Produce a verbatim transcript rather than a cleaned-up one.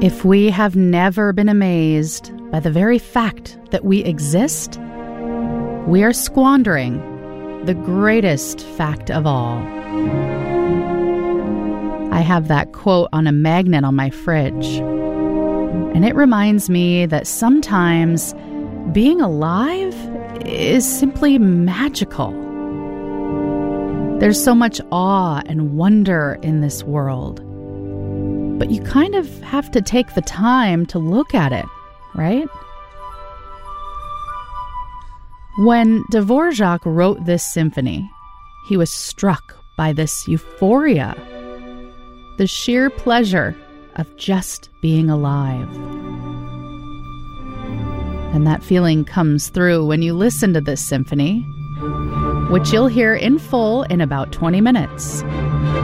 If we have never been amazed by the very fact that we exist, we are squandering the greatest fact of all. I have that quote on a magnet on my fridge, and it reminds me that sometimes being alive is simply magical. There's so much awe and wonder in this world, but you kind of have to take the time to look at it, right? When Dvorak wrote this symphony, he was struck by this euphoria, the sheer pleasure of just being alive. And that feeling comes through when you listen to this symphony, which you'll hear in full in about twenty minutes.